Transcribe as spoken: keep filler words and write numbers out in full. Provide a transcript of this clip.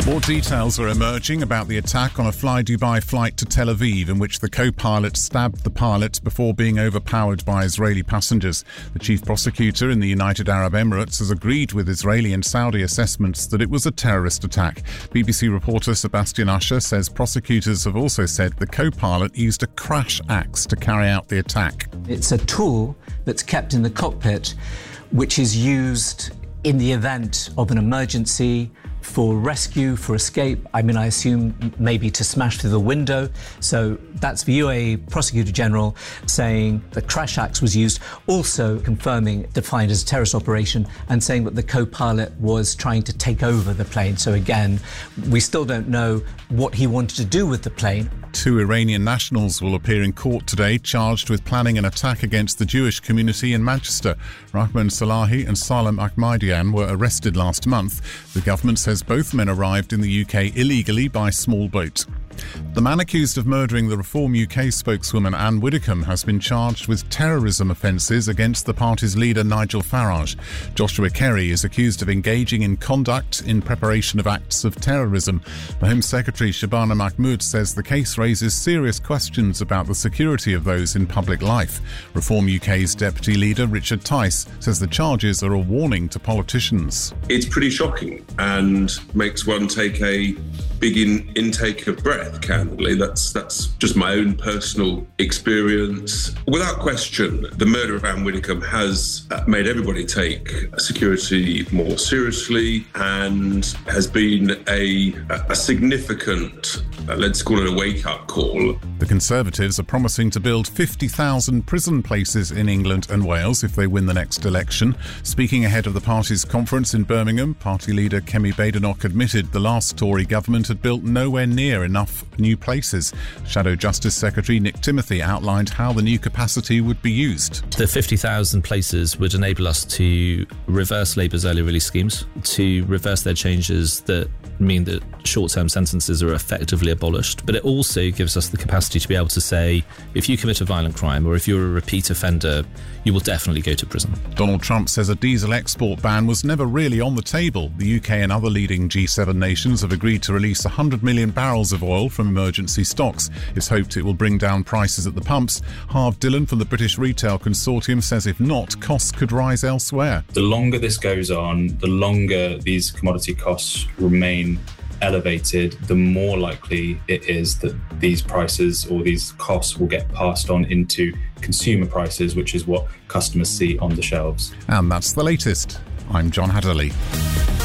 More details are emerging about the attack on a Fly Dubai flight to Tel Aviv in which the co-pilot stabbed the pilot before being overpowered by Israeli passengers. The chief prosecutor in the United Arab Emirates has agreed with Israeli and Saudi assessments that it was a terrorist attack. B B C reporter Sebastian Usher says prosecutors have also said the co-pilot used a crash axe to carry out the attack. It's a tool that's kept in the cockpit which is used in the event of an emergency, for rescue, for escape. I mean, I assume maybe to smash through the window. So that's the U A E Prosecutor General saying the crash axe was used, also confirming defined as a terrorist operation and saying that the co-pilot was trying to take over the plane. So again, we still don't know what he wanted to do with the plane. Two Iranian nationals will appear in court today, charged with planning an attack against the Jewish community in Manchester. Rahman Salahi and Salem Ahmadian were arrested last month. The government says both men arrived in the U K illegally by small boat. The man accused of murdering the Reform U K spokeswoman Anne Widdecombe has been charged with terrorism offences against the party's leader Nigel Farage. Joshua Kerry is accused of engaging in conduct in preparation of acts of terrorism. The Home Secretary Shabana Mahmood says the case raises serious questions about the security of those in public life. Reform U K's deputy leader Richard Tice says the charges are a warning to politicians. It's pretty shocking and makes one take a big in, intake of breath, candidly. That's that's just my own personal experience. Without question, the murder of Anne Widdecombe has made everybody take security more seriously and has been a, a significant, uh, let's call it a wake-up call. The Conservatives are promising to build fifty thousand prison places in England and Wales if they win the next election. Speaking ahead of the party's conference in Birmingham, party leader Kemi Badenoch admitted the last Tory government had built nowhere near enough new places. Shadow Justice Secretary Nick Timothy outlined how the new capacity would be used. The fifty thousand places would enable us to reverse Labour's early release schemes, to reverse their changes that mean that short-term sentences are effectively abolished, but it also gives us the capacity to be able to say, if you commit a violent crime or if you're a repeat offender, you will definitely go to prison. Donald Trump says a diesel export ban was never really on the table. The U K and other leading G seven nations have agreed to release one hundred million barrels of oil from emergency stocks. It's hoped it will bring down prices at the pumps. Harv Dillon from the British Retail Consortium says if not, costs could rise elsewhere. The longer this goes on, the longer these commodity costs remain elevated, the more likely it is that these prices or these costs will get passed on into consumer prices, which is what customers see on the shelves. And that's the latest. I'm John Hatterley.